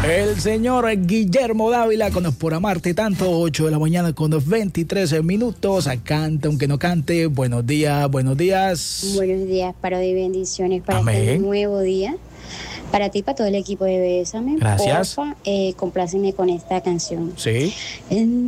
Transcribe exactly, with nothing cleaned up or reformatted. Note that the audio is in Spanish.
El señor Guillermo Dávila con Por Amarte Tanto, ocho de la mañana con veintitrés minutos. Canta aunque no cante. Buenos días, buenos días. Buenos días, Parodi, y bendiciones para Amén. este nuevo día. Para ti y para todo el equipo de Bésame. Gracias. Porfa, eh, compláceme con esta canción. Sí. En